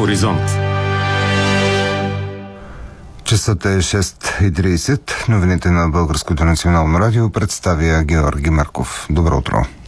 Хоризонт. Часът е 6:30. Новините на Българското национално радио представя Георги Марков. Добро утро.